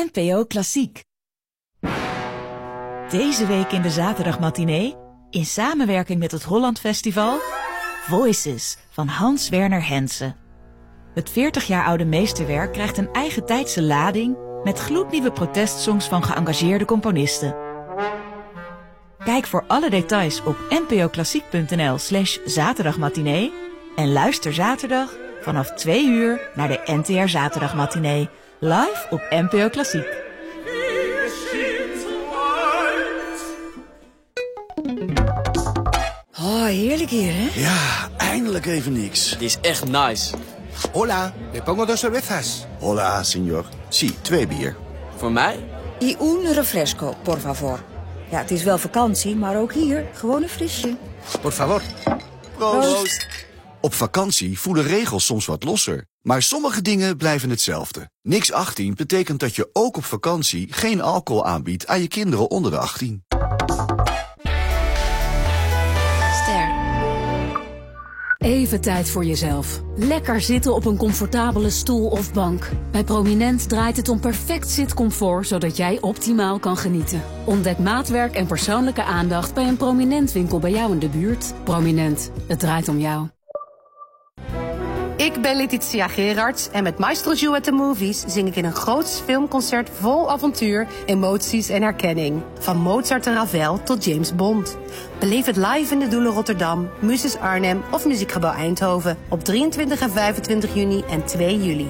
NPO Klassiek. Deze week in de zaterdagmatinee, in samenwerking met het Holland Festival, Voices van Hans Werner Henze. Het 40 jaar oude meesterwerk krijgt een eigen tijdse lading met gloednieuwe protestsongs van geëngageerde componisten. Kijk voor alle details op npoklassiek.nl/zaterdagmatinee en luister zaterdag vanaf 2 uur naar de NTR Zaterdagmatinee, live op NPO Klassiek. Oh, heerlijk hier, hè? Ja, eindelijk even niks. Het is echt nice. Hola, le pongo 2 cervezas. Hola, señor. Sí, 2 bier. Voor mij? Y un refresco, por favor. Ja, het is wel vakantie, maar ook hier gewoon een frisje. Por favor. Proost. Op vakantie voelen regels soms wat losser. Maar sommige dingen blijven hetzelfde. Niks 18 betekent dat je ook op vakantie geen alcohol aanbiedt aan je kinderen onder de 18. Even tijd voor jezelf. Lekker zitten op een comfortabele stoel of bank. Bij Prominent draait het om perfect zitcomfort, zodat jij optimaal kan genieten. Ontdek maatwerk en persoonlijke aandacht bij een Prominent winkel bij jou in de buurt. Prominent, het draait om jou. Ik ben Letitia Gerards en met Maestro Joe at the Movies zing ik in een groots filmconcert vol avontuur, emoties en herkenning. Van Mozart en Ravel tot James Bond. Beleef het live in de Doelen Rotterdam, Muses Arnhem of Muziekgebouw Eindhoven op 23 en 25 juni en 2 juli.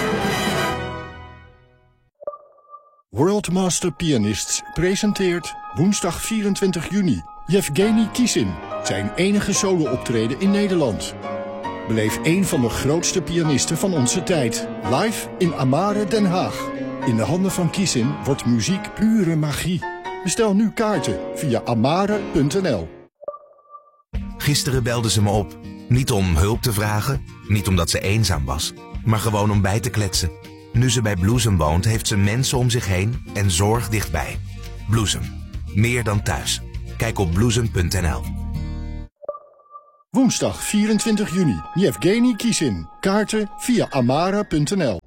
World Master Pianists presenteert woensdag 24 juni Yevgeny Kissin, zijn enige solo-optreden in Nederland. Beleef een van de grootste pianisten van onze tijd. Live in Amare, Den Haag. In de handen van Kissin wordt muziek pure magie. Bestel nu kaarten via amare.nl. Gisteren belde ze me op. Niet om hulp te vragen, niet omdat ze eenzaam was, maar gewoon om bij te kletsen. Nu ze bij Bloesem woont, heeft ze mensen om zich heen en zorg dichtbij. Bloesem. Meer dan thuis. Kijk op bloesem.nl. Woensdag 24 juni. Yevgeny Kissin. Kaarten via amara.nl.